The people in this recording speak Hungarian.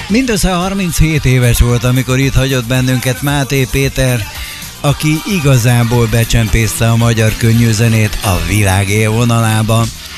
Mindössze 37 éves volt, amikor itt hagyott bennünket Máté Péter, aki igazából becsempészte a magyar könnyűzenét a világ élvonalába.